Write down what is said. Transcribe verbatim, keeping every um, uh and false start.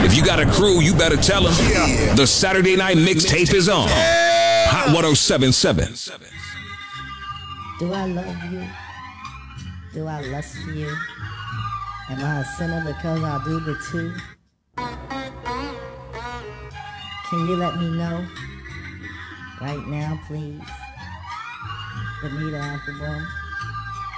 If you got a crew, you better tell them. Yeah. The Saturday Night Mixtape is on. Yeah. Hot one oh seven point seven. Do I love you? Do I lust for you? Am I a sinner because I do the two? Can you let me know? Right now, please. Benita Applebum.